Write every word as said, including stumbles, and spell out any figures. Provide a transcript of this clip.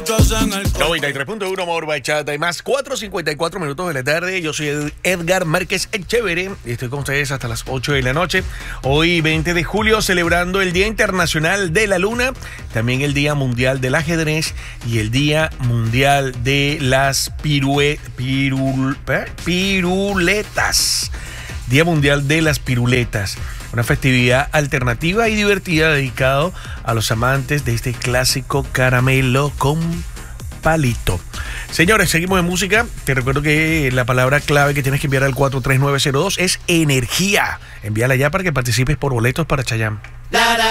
noventa y tres punto uno More Bachata y más, cuatro cincuenta y cuatro minutos de la tarde. Yo soy Edgar Márquez Echeverry y estoy con ustedes hasta las ocho de la noche. Hoy, veinte de julio, celebrando el Día Internacional de la Luna, también el Día Mundial del Ajedrez y el Día Mundial de las pirue, pirul, ¿eh? piruletas. Día Mundial de las Piruletas, una festividad alternativa y divertida dedicado a los amantes de este clásico caramelo con palito. Señores, seguimos en música. Te recuerdo que la palabra clave que tienes que enviar al cuatro tres nueve cero dos es energía. Envíala ya para que participes por boletos para Chayanne.